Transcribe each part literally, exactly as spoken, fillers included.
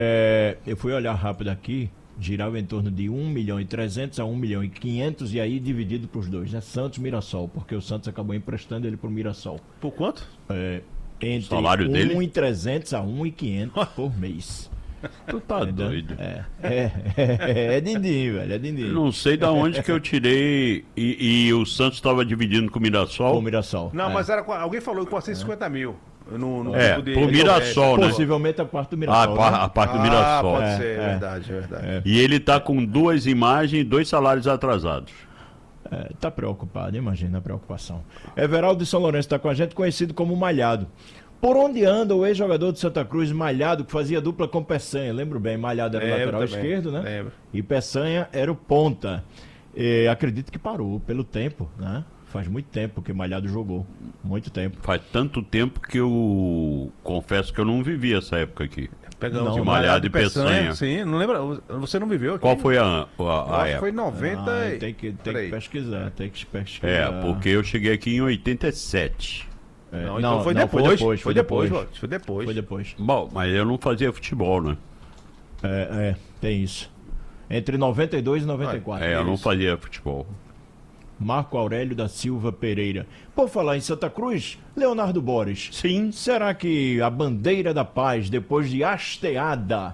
É, eu fui olhar rápido aqui, girava em torno de um milhão e trezentos a um milhão e quinhentos e aí dividido para os dois, né? Santos e Mirassol, porque o Santos acabou emprestando ele para o Mirassol. Por quanto? É, entre salário um dele? e trezentos a um e quinhentos por mês. Tu tá Entendeu? doido. É, é, é, é din-din, velho, é din-din. Não sei da onde que eu tirei e, e o Santos estava dividindo com o Mirassol. O Mirassol. Não, é. mas era, alguém falou que quatrocentos e cinquenta mil. No, no É, grupo de- pro Mirassol, né? Possivelmente a parte do Ah, Mirassol. a, par- né? a parte do Ah, Mirassol. pode É, ser, é. verdade, é verdade. E ele tá com duas imagens e dois salários atrasados. É, tá preocupado, imagina a preocupação. Everaldo de São Lourenço está com a gente, conhecido como Malhado. Por onde anda o ex-jogador de Santa Cruz, Malhado, que fazia dupla com Peçanha? Lembro bem, Malhado era o Lembro lateral também, esquerdo, né? lembro. E Peçanha era o ponta. E acredito que parou pelo tempo, né? Faz muito tempo que Malhado jogou. Muito tempo. Faz tanto tempo que eu confesso que eu não vivi essa época aqui. Pegamos Não, o Malhado e Peçanha. Sim, não lembra? Você não viveu aqui? Qual foi a, a, a Eu acho que época? foi noventa. Ah, e- tem que, tem Peraí. que pesquisar, tem que pesquisar. É, porque eu cheguei aqui em oitenta e sete. É, Não, então foi, depois, foi depois. Foi depois, Bote, foi depois. Foi depois. Bom, mas eu não fazia futebol, né? É, é, tem isso. Entre noventa e dois e noventa e quatro. É, eu não isso. fazia futebol. Marco Aurélio da Silva Pereira. Por falar em Santa Cruz, Leonardo Boris. Sim. Será que a bandeira da paz, depois de hasteada,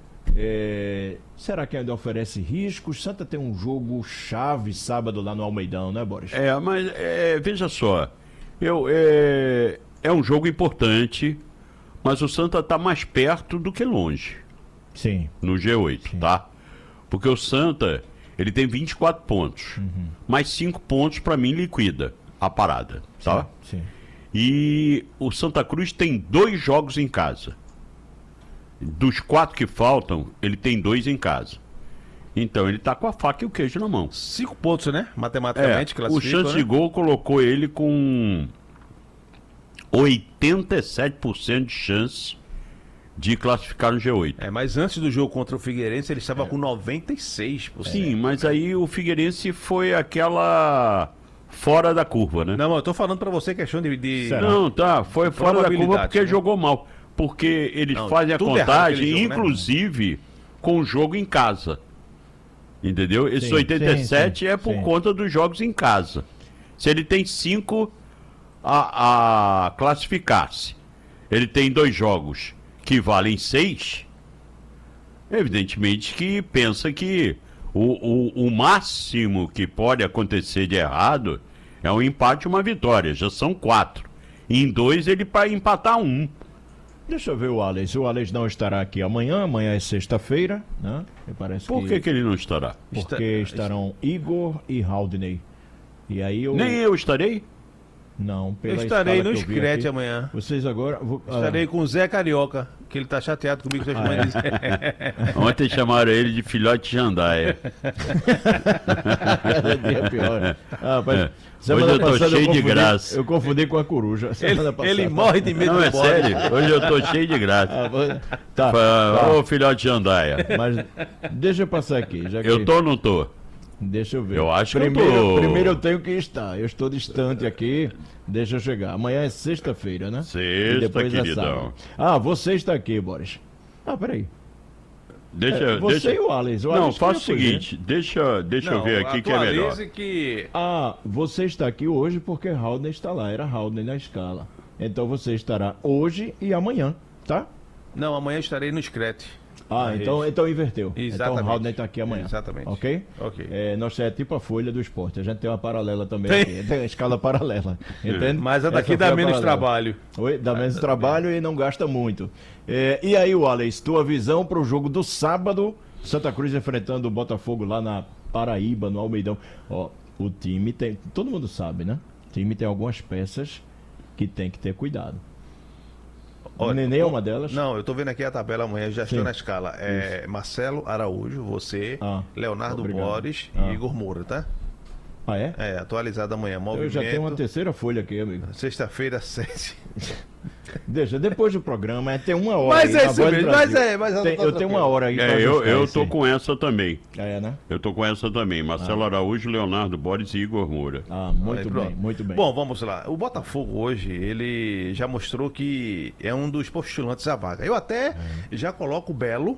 é, será que ainda oferece riscos? Santa tem um jogo chave sábado lá no Almeidão, né, Boris? É, mas é, veja só, eu, é, é um jogo importante, mas o Santa tá mais perto do que longe Sim. no G oito, tá? Porque o Santa, ele tem vinte e quatro pontos, mais cinco pontos para mim liquida a parada, tá? Sim. E o Santa Cruz tem dois jogos em casa. Dos quatro que faltam, ele tem dois em casa. Então ele tá com a faca e o queijo na mão. Cinco pontos, né? É, Matematicamente o classifica, chance né? de gol colocou ele com oitenta e sete por cento de chance de classificar no G oito. É, mas antes do jogo contra o Figueirense, ele estava com noventa e seis por cento. Sim, mas aí o Figueirense foi aquela fora da curva, né? Não, eu tô falando pra você questão de... de... Será? Não, tá, foi fora da curva Probabilidade, porque né? jogou mal. Porque eles Não, fazem a tudo errado contagem, aquele jogo, né? inclusive, com o jogo em casa. Entendeu? Esse Sim, oitenta e sete sim, é por sim. conta dos jogos em casa. Se ele tem cinco a, a classificar-se, ele tem dois jogos que valem seis, evidentemente que pensa que o, o, o máximo que pode acontecer de errado é um empate e uma vitória. Já são quatro. Em dois ele para empatar um. Deixa eu ver o Alex. O Alex não estará aqui amanhã. Amanhã é sexta-feira, né? Me parece Por que, que ele não estará? Porque Está- estarão Igor e Haldney. E aí eu... Nem eu estarei? Não, Eu pela estarei escala no que eu vi Screte aqui. amanhã. Vocês agora... vou- ah, Estarei com o Zé Carioca, que ele tá chateado comigo. Que eu tô chamando de... Ontem chamaram ele de filhote de jandaia. cada dia pior. Ah, rapaz, É. semana Hoje eu tô passada cheio de confundi- graça. Eu confundi com a coruja. Semana ele, passada. ele morre de medo Não, do é bode. sério. Hoje eu tô cheio de graça. Ah, vou- tá, Fala, tá. Ô filhote de jandaia. Mas deixa eu passar aqui. Já que... Eu tô ou não tô? Deixa eu ver. Eu acho que eu primeiro, tô. Primeiro eu tenho que estar. Eu estou distante aqui. Deixa eu chegar. Amanhã é sexta-feira, né? Sexta, E depois é queridão. sábado. Ah, você está aqui, Boris. Ah, peraí. Deixa, É, você deixa... e o Alex. O Não, Alex faça o que já foi, seguinte, deixa, deixa eu ver aqui que é melhor. atualize que... Ah, você está aqui hoje porque Haldner está lá. Era Haldner na escala. Então você estará hoje e amanhã, tá? Não, amanhã estarei no Screte. Ah, Na então, rede. então inverteu. Exatamente. Então Haldner está aqui amanhã. Exatamente. Ok? Ok. É, nós é tipo a folha do esporte. A gente tem uma paralela também Tem. aqui. Tem a escala paralela. Entende? Mas a daqui Essa foi dá a menos paralela. trabalho. Oi, dá menos trabalho e não gasta muito. É, e aí, Wallace, tua visão para o jogo do sábado? Santa Cruz enfrentando o Botafogo lá na Paraíba, no Almeidão. Ó, o time tem. Todo mundo sabe, né? O time tem algumas peças que tem que ter cuidado. O Nenê é uma delas? Não, eu tô vendo aqui a tabela amanhã, já estou Sim. na escala. É Marcelo Araújo, você, Ah, Leonardo obrigado. Boris Ah. e Igor Moura, tá? Ah, é? É, atualizado amanhã. Eu Movimento. já tenho uma terceira folha aqui, amigo. Sexta-feira, sete. Deixa, depois do programa, é, tem uma hora. Mas aí, é na isso Voz do mesmo, Brasil. mas é, mas eu Tem- tô eu tenho uma hora aí pra É, eu, ajustar eu isso tô aí. com essa também. É, né? Eu tô com essa também. Marcelo Araújo, Leonardo Boris e Igor Moura. Ah, muito Aí, bem, pronto. muito bem. Bom, vamos lá. O Botafogo hoje, ele já mostrou que é um dos postulantes à vaga. Eu até já coloco o Belo